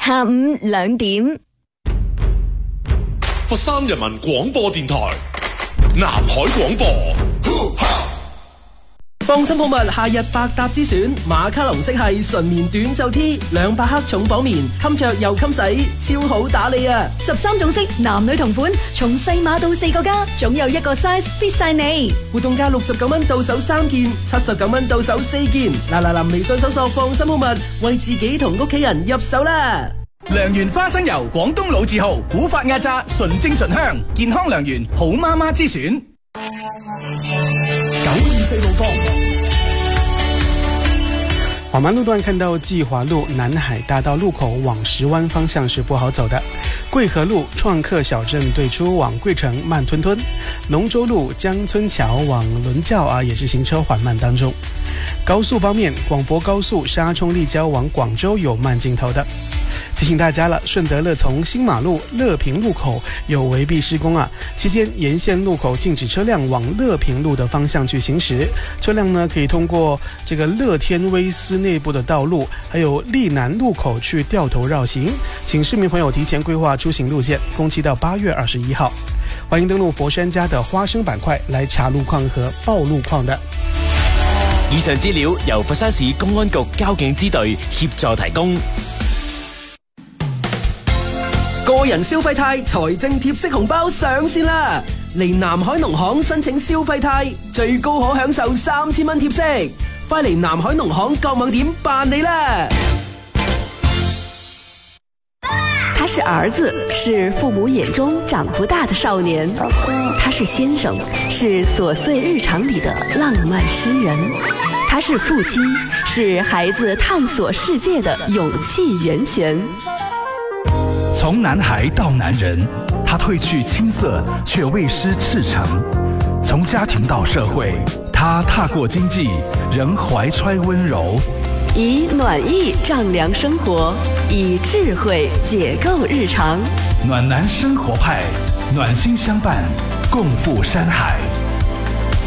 下午2點。 佛山人民廣播電台南海廣播。 放心好物夏日百搭之選，馬卡龍色系純棉短袖 T， 200克重綁棉，襟着又襟洗，超好打理啊！13種色，男女同款，從細碼到4個加，總有一個 size fit 晒你。活動價69蚊到手3件，79蚊到手4件。嗱，微信搜索放心好物，為自己同屋企人入手啦！ 良緣花生油，廣東老字號，古法壓榨，純正純香，健康良緣，好媽媽之選。924路況。 缓慢路段看到济华路南海大道路口往石湾方向是不好走的，桂河路创客小镇对出往桂城慢吞吞，龙舟路江村桥往伦教也是行车缓慢当中。高速方面，广佛高速沙冲立交往广州有慢镜头的。提醒大家了，顺德乐从新马路乐平路口有围蔽施工期间沿线路口禁止车辆往乐平路的方向去行驶，车辆呢可以通过这个乐天威斯内部的道路，还有立南路口去掉头绕行，请市民朋友提前规划出行路线，工期到8月21號。欢迎登录佛山家的花生板块来查路况和报路况的。 以上資料由佛山市公安局交警支隊協助提供。 個人消費貸財政貼息紅包上線啦！嚟南海農行申請消費貸，最高可享受3000蚊貼息，快嚟南海農行各網點辦理啦！ 他是兒子，是父母眼中長不大的少年；他是先生，是瑣碎日常裡的浪漫詩人；他是父親，是孩子探索世界的勇氣源泉。 從男孩到男人，他褪去青澀卻未失赤誠；從家庭到社會，他踏過經濟仍懷揣溫柔。 以暖意丈量生活，以智慧解構日常。 暖男生活派，暖心相伴，共赴山海。